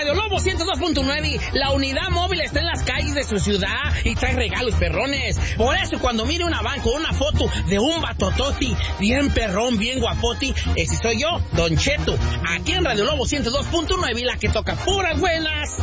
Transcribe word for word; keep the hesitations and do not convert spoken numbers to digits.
Radio Lobo ciento dos punto nueve, la unidad móvil está en las calles de su ciudad y trae regalos perrones. Por eso cuando mire una van con una foto de un batototi, bien perrón, bien guapoti, ese soy yo, Don Cheto, aquí en Radio Lobo ciento dos punto nueve, la que toca puras buenas.